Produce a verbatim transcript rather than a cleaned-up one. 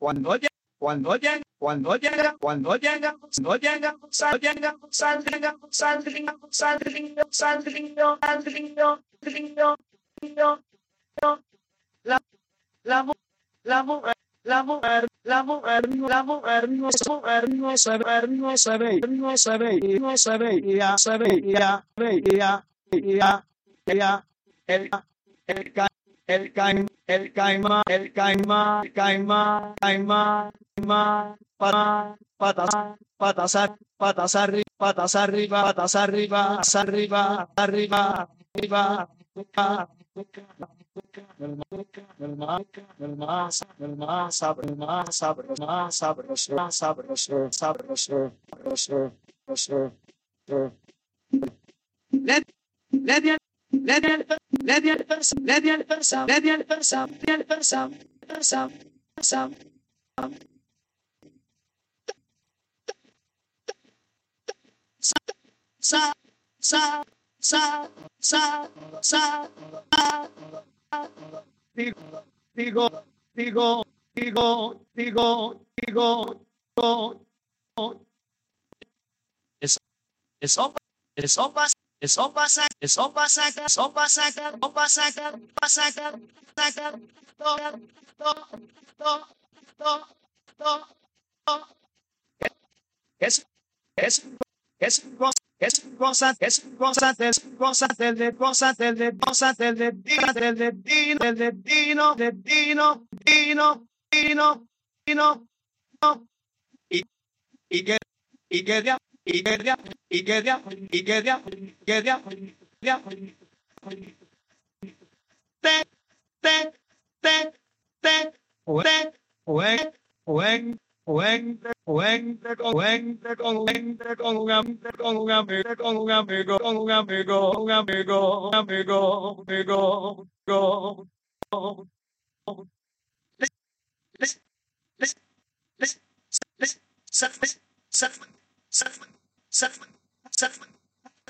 cuando llega, cuando llega, cuando llega, cuando llega, cuando llega, sal, llega, sal, llega, sal, llega, sal, llega, sal, llega, sal, llega, llega, llega, la, la, mu- la mujer, la mujer, la mujer, la mujer, no se, mujer, no se ve, no se ve, no se ve, no se veía, se veía, veía, veía, veía, el, el, ca- el caim, el caimán, el caimán, el caimán, caimán, caimán, pa- patas, patas, ar- patas arriba, patas arriba, patas arriba, arriba, arriba, arriba, arriba. El más, el más, el más sabroso, el más sabroso, más sabroso, más sabroso, sabroso, sabroso, sabroso. Let, let the, let the, let the person, let the person, let the person, let the person, person, person. Sa, sa, sa, sa, sa, sa. Digo, digo, digo, digo, digo, digo, digo. Eso, eso, eso pasa, eso pasa, eso pasa, eso pasa, eso pasa, pasa, pasa, to, to, to, to, to, to. Es, es, es, es cosa, es cosa, es cosa del de cosa del de cosa del de dino, del de dino, del de dino, de dino, dino, dino, dino, no. Y, y que, y que de, y que de, y que de, y que de, que de, de, te, te, te, te, ue, ue, ue, ue, Cuente con, cuente con, cuente con un amigo, con un amigo, con un amigo, con un amigo, un amigo, un amigo, amigo, amigo. Les, les, les, les, les, les, les, les, les, les, les, les,